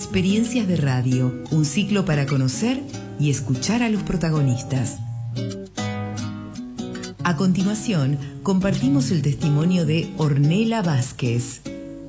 Experiencias de Radio, un ciclo para conocer y escuchar a los protagonistas. A continuación, compartimos el testimonio de Ornella Vázquez.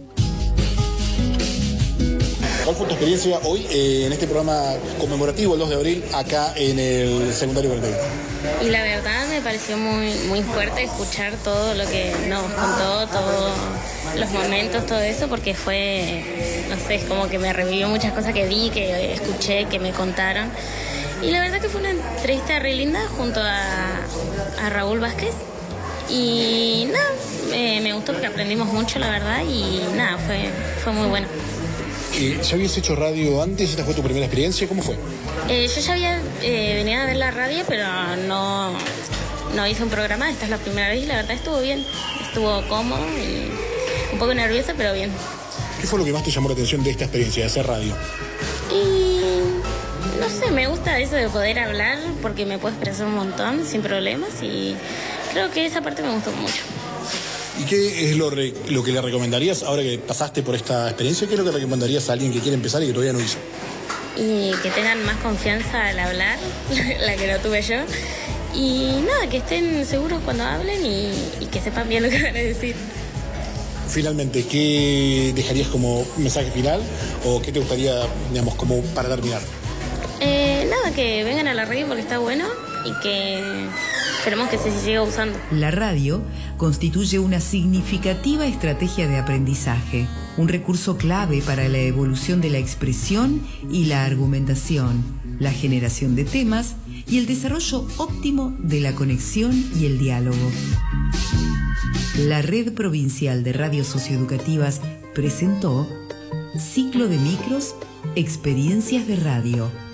¿Cuál fue tu experiencia hoy en este programa conmemorativo, el 2 de abril, acá en el secundario 41? Y la verdad me pareció muy fuerte escuchar todo lo que nos contó, todos los momentos, todo eso, porque fue, no sé, es como que me revivió muchas cosas que vi, que escuché, que me contaron. Y la verdad que fue una entrevista re linda junto a Raúl Vázquez. Y nada, me gustó porque aprendimos mucho, la verdad, y nada, fue muy bueno. ¿Ya habías hecho radio antes? ¿Esta fue tu primera experiencia? ¿Cómo fue? Yo ya había venido a ver la radio, pero no hice un programa. Esta es la primera vez y la verdad estuvo bien. Estuvo cómodo y un poco nerviosa, pero bien. ¿Qué fue lo que más te llamó la atención de esta experiencia, de hacer radio? Y no sé, me gusta eso de poder hablar porque me puedo expresar un montón sin problemas y creo que esa parte me gustó mucho. ¿Y qué es lo que le recomendarías ahora que pasaste por esta experiencia? ¿Qué es lo que recomendarías a alguien que quiere empezar y que todavía no hizo? Y que tengan más confianza al hablar, la que no tuve yo. Y nada, que estén seguros cuando hablen y que sepan bien lo que van a decir. Finalmente, ¿qué dejarías como mensaje final o qué te gustaría, digamos, como para terminar? Nada, que vengan a la radio porque está bueno y que esperemos que se siga usando. La radio constituye una significativa estrategia de aprendizaje, un recurso clave para la evolución de la expresión y la argumentación, la generación de temas y el desarrollo óptimo de la conexión y el diálogo. La Red Provincial de Radios Socioeducativas presentó Ciclo de Micros, Experiencias de Radio.